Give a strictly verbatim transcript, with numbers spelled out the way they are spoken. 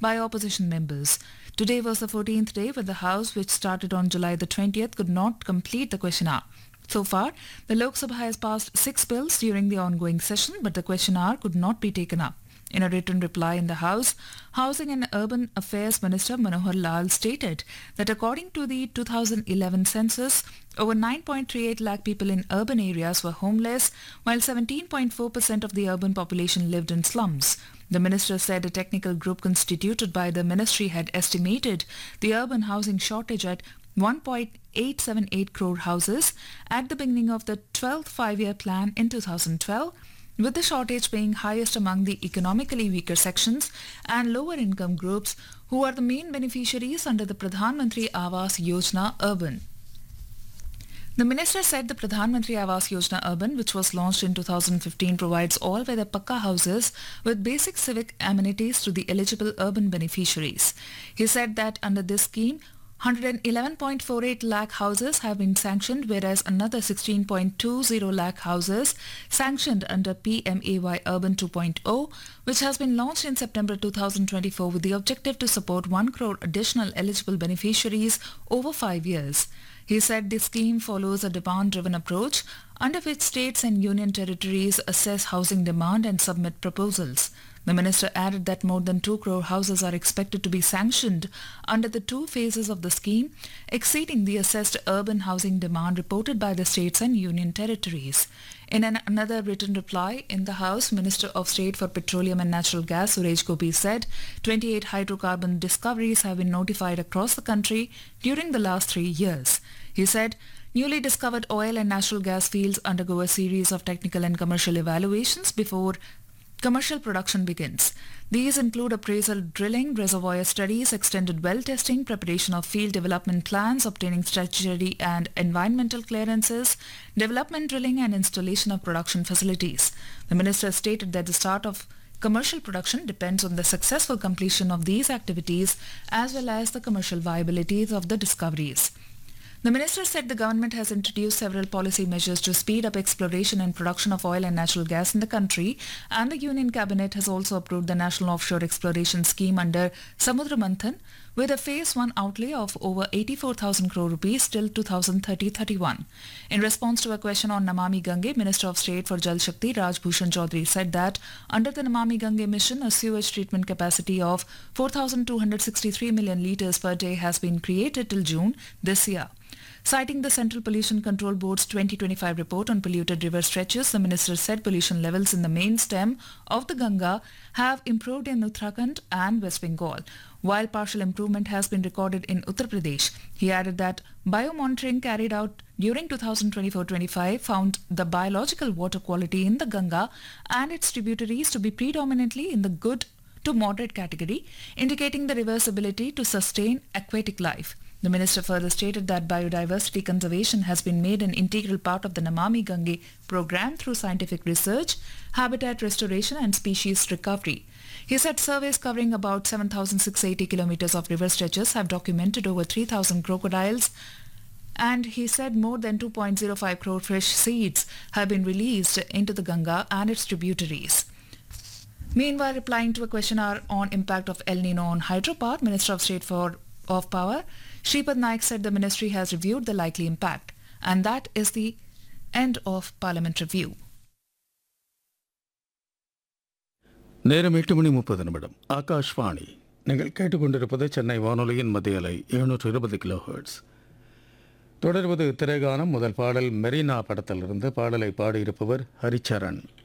by opposition members. Today was the fourteenth day when the House, which started on July the twentieth, could not complete the question hour. So far, the Lok Sabha has passed six bills during the ongoing session, but the question hour could not be taken up. In a written reply in the House, Housing and Urban Affairs Minister Manohar Lal stated that according to the two thousand eleven census, over nine point three eight lakh people in urban areas were homeless, while seventeen point four percent of the urban population lived in slums. The minister said a technical group constituted by the ministry had estimated the urban housing shortage at one point eight seven eight crore houses at the beginning of the twelfth five-year plan in two thousand twelve, with the shortage being highest among the economically weaker sections and lower income groups who are the main beneficiaries under the Pradhan Mantri Awas Yojana Urban. The minister said the Pradhan Mantri Awas Yojana Urban, which was launched in two thousand fifteen, provides all weather pakka houses with basic civic amenities to the eligible urban beneficiaries. He said that under this scheme, one hundred eleven point four eight lakh houses have been sanctioned, whereas another sixteen point two zero lakh houses sanctioned under P M A Y Urban two point oh, which has been launched in September two thousand twenty-four with the objective to support one crore additional eligible beneficiaries over five years. He said the scheme follows a demand-driven approach under which states and union territories assess housing demand and submit proposals. The minister added that more than two crore houses are expected to be sanctioned under the two phases of the scheme, exceeding the assessed urban housing demand reported by the states and union territories. In an, another written reply in the House, Minister of State for Petroleum and Natural Gas Suresh Gopi said twenty-eight hydrocarbon discoveries have been notified across the country during the last three years. He said newly discovered oil and natural gas fields undergo a series of technical and commercial evaluations before commercial production begins. These include appraisal drilling, reservoir studies, extended well testing, preparation of field development plans, obtaining statutory and environmental clearances, development drilling and installation of production facilities. The minister stated that the start of commercial production depends on the successful completion of these activities as well as the commercial viability of the discoveries. The minister said the government has introduced several policy measures to speed up exploration and production of oil and natural gas in the country, and the Union Cabinet has also approved the National Offshore Exploration Scheme under Samudra Manthan with a phase one outlay of over eighty-four thousand crore rupees till two thousand thirty to thirty-one. In response to a question on Namami Gange, Minister of State for Jal Shakti Raj Bhushan Chaudhary said that under the Namami Gange mission, a sewage treatment capacity of four thousand two hundred sixty-three million litres per day has been created till June this year. Citing the Central Pollution Control Board's twenty twenty-five report on polluted river stretches, the minister said pollution levels in the main stem of the Ganga have improved in Uttarakhand and West Bengal, while partial improvement has been recorded in Uttar Pradesh. He added that biomonitoring carried out during two thousand twenty-four twenty-five found the biological water quality in the Ganga and its tributaries to be predominantly in the good to moderate category, indicating the river's ability to sustain aquatic life. The minister further stated that biodiversity conservation has been made an integral part of the Namami Gange program through scientific research, habitat restoration and species recovery. He said surveys covering about seven thousand six hundred eighty kilometers of river stretches have documented over three thousand crocodiles, and he said more than two point zero five crore fish seeds have been released into the Ganga and its tributaries. Meanwhile, replying to a question hour on impact of El Nino on hydropower, Minister of State for of Power Shripad Naik said the ministry has reviewed the likely impact, and that is the end of Parliament review. நேரம் எட்டு மணி முப்பது நிமிடம். ஆகாஷ்வாணி. நீங்கள் கேட்டுக்கொண்டிருப்பது சென்னை வானொலியின் மத்திய அலை எழுநூற்று இருபது கிலோ ஹெர்ட்ஸ். தொடர்வது திரைகானம். முதல் பாடல் மெரினா படத்திலிருந்து. பாடலை பாடியிருப்பவர் ஹரிச்சரன்.